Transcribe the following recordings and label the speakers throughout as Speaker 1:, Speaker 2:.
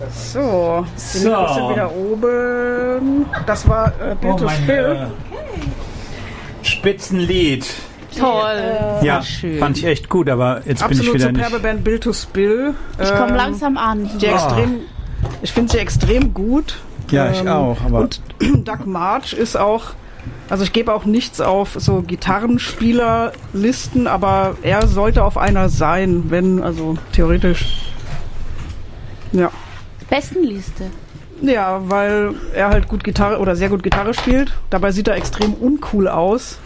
Speaker 1: So, die Mikros sind wieder oben. Das war Bild to Spill.
Speaker 2: Spitzenlied.
Speaker 3: Toll.
Speaker 2: Ja,
Speaker 3: schön.
Speaker 2: fand ich echt gut, aber jetzt
Speaker 1: Absolut
Speaker 2: bin ich wieder
Speaker 1: superbe
Speaker 2: nicht...
Speaker 1: Band Bild to Spill.
Speaker 3: Ich komme langsam an.
Speaker 1: Ich finde sie extrem gut.
Speaker 2: Ja, ich auch. Aber
Speaker 1: und Doug March ist auch, also ich gebe auch nichts auf so Gitarrenspielerlisten, aber er sollte auf einer sein, wenn, also theoretisch. Ja.
Speaker 3: Bestenliste.
Speaker 1: Ja, weil er halt gut Gitarre oder sehr gut Gitarre spielt. Dabei sieht er extrem uncool aus.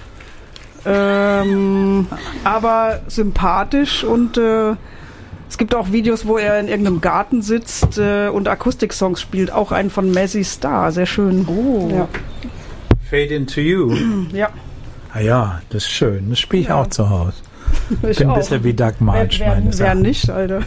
Speaker 1: Aber sympathisch und es gibt auch Videos, wo er in irgendeinem Garten sitzt und Akustik-Songs spielt. Auch einen von Mazzy Star, sehr schön.
Speaker 3: Oh.
Speaker 1: Ja.
Speaker 2: Fade Into You.
Speaker 1: Ja.
Speaker 2: Ah ja, das ist schön. Das spiele ich auch zu Hause.
Speaker 1: Ich
Speaker 2: bin ein
Speaker 1: auch.
Speaker 2: bisschen wie Doug March, meines
Speaker 1: Wer
Speaker 2: Erachtens.
Speaker 1: nicht, Alter.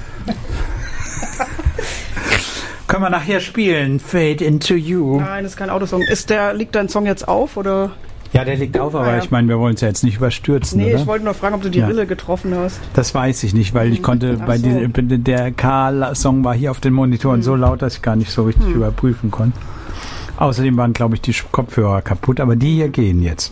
Speaker 2: Können wir nachher spielen? Fade Into You.
Speaker 1: Nein, das ist kein Autosong. Liegt dein Song jetzt auf, oder?
Speaker 2: Ja, der liegt auf, aber
Speaker 1: ja.
Speaker 2: ich meine, wir wollen es ja jetzt nicht überstürzen,
Speaker 1: Nee,
Speaker 2: oder?
Speaker 1: ich wollte nur fragen, ob du die Rille getroffen hast.
Speaker 2: Das weiß ich nicht, weil ich konnte
Speaker 1: Ach
Speaker 2: bei
Speaker 1: so.
Speaker 2: der K-Song war hier auf den Monitoren so laut, dass ich gar nicht so richtig überprüfen konnte. Außerdem waren, glaube ich, die Kopfhörer kaputt, aber die hier gehen jetzt.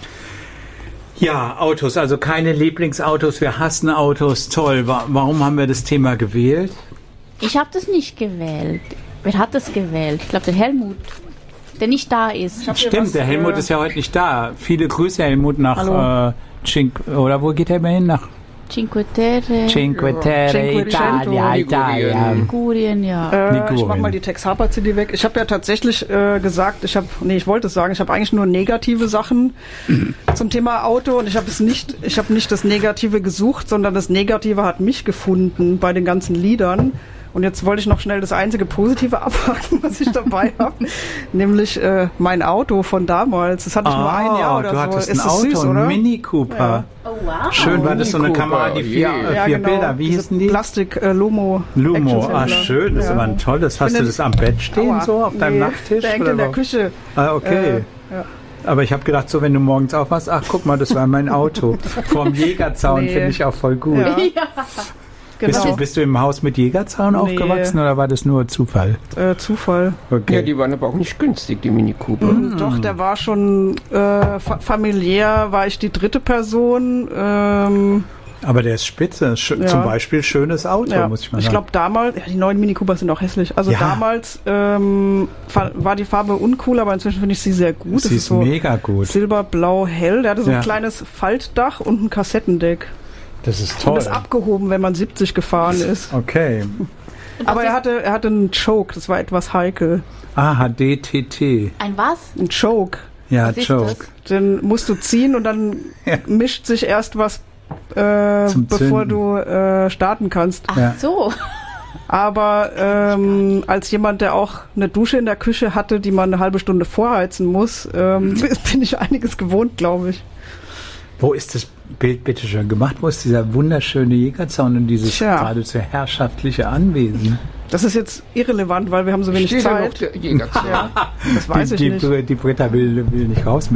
Speaker 2: Ja, Autos, also keine Lieblingsautos, wir hassen Autos, toll. Warum haben wir das Thema gewählt?
Speaker 3: Ich habe das nicht gewählt. Wer hat das gewählt? Ich glaube, der Helmut, der nicht da ist.
Speaker 2: Stimmt, der Helmut ist ja heute nicht da. Viele Grüße, Helmut, nach oder wo geht er mal hin? Nach
Speaker 3: Cinque Terre.
Speaker 2: Cinque Terre, Italia, Italia.
Speaker 3: Ligurien, ja.
Speaker 1: Ich mach mal die Tex Harper CD weg. Ich habe ja tatsächlich gesagt, ich wollte es sagen, ich habe eigentlich nur negative Sachen zum Thema Auto und ich habe nicht das Negative gesucht, sondern das Negative hat mich gefunden bei den ganzen Liedern. Und jetzt wollte ich noch schnell das einzige Positive abhaken, was ich dabei habe, nämlich mein Auto von damals. Das hatte ich nur ein Jahr oder
Speaker 2: du
Speaker 1: so.
Speaker 2: hattest
Speaker 1: Ist
Speaker 2: ein
Speaker 1: das
Speaker 2: Auto,
Speaker 1: süß,
Speaker 2: ein
Speaker 1: oder?
Speaker 2: Mini Cooper.
Speaker 1: Ja.
Speaker 3: Oh, wow.
Speaker 2: Schön, war das so eine
Speaker 4: Mini
Speaker 2: Kamera, die vier
Speaker 1: genau.
Speaker 2: Bilder, wie hießen die?
Speaker 1: Plastik Lumo.
Speaker 2: Lumo,
Speaker 1: Actionhändler.
Speaker 2: schön, das ist aber ein tolles. Hast du das am Bett stehen, so auf deinem Nachttisch?
Speaker 1: Der hängt
Speaker 2: oder
Speaker 1: in der
Speaker 2: wo?
Speaker 1: Küche.
Speaker 2: Ah, okay.
Speaker 1: Ja.
Speaker 2: Aber ich habe gedacht, so wenn du morgens aufwachst, ach guck mal, das war mein Auto. Vorm Jägerzaun
Speaker 1: Nee.
Speaker 2: finde ich auch voll gut.
Speaker 1: Ja. Genau.
Speaker 2: Bist du im Haus mit Jägerzaun aufgewachsen oder war das nur Zufall?
Speaker 1: Zufall.
Speaker 2: Okay.
Speaker 4: Ja, die waren aber auch nicht günstig, die Mini Cooper.
Speaker 1: Doch, der war schon familiär, war ich die dritte Person.
Speaker 2: Aber der ist spitze. Zum Beispiel schönes Auto, muss ich mal sagen.
Speaker 1: Ich glaube damals, die neuen Mini Cooper sind auch hässlich. Also damals war die Farbe uncool, aber inzwischen finde ich sie sehr gut.
Speaker 2: Sie ist so mega gut.
Speaker 1: Silberblau hell. Der hatte so ein kleines Faltdach und ein Kassettendeck.
Speaker 2: Das ist toll.
Speaker 1: Und ist abgehoben, wenn man 70 gefahren ist.
Speaker 2: Okay.
Speaker 1: Aber er hatte einen Choke, das war etwas heikel.
Speaker 2: HDTT.
Speaker 3: Ein was?
Speaker 1: Ein Choke.
Speaker 2: Ja,
Speaker 3: Was ist
Speaker 2: Choke.
Speaker 1: Den musst du ziehen und dann mischt sich erst was, bevor du starten kannst.
Speaker 3: Ach so.
Speaker 1: Aber als jemand, der auch eine Dusche in der Küche hatte, die man eine halbe Stunde vorheizen muss, bin ich einiges gewohnt, glaube ich.
Speaker 2: Wo ist das Bild bitte schön gemacht? Wo ist dieser wunderschöne Jägerzaun und dieses geradezu herrschaftliche Anwesen?
Speaker 1: Das ist jetzt irrelevant, weil wir haben so wenig Zeit.
Speaker 4: Jägerzaun.
Speaker 1: Das weiß ich nicht.
Speaker 2: Die Britta will nicht raus